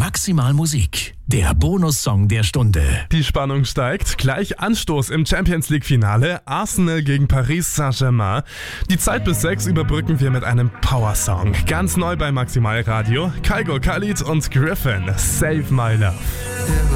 Maximal Musik, der Bonussong der Stunde. Die Spannung steigt. Gleich Anstoß im Champions-League-Finale. Arsenal gegen Paris Saint-Germain. Die Zeit bis 6 überbrücken wir mit einem Power-Song. Ganz neu bei Maximal Radio. Kygo, Khalid und Griffin. Save My Love.